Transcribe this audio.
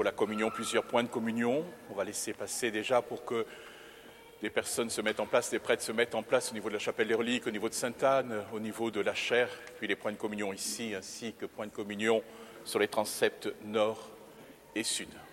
pour la communion, plusieurs points de communion. On va laisser passer déjà pour que des personnes se mettent en place, des prêtres se mettent en place au niveau de la chapelle des reliques, au niveau de Sainte-Anne, au niveau de la chaire, puis les points de communion ici, ainsi que points de communion sur les transepts nord et sud.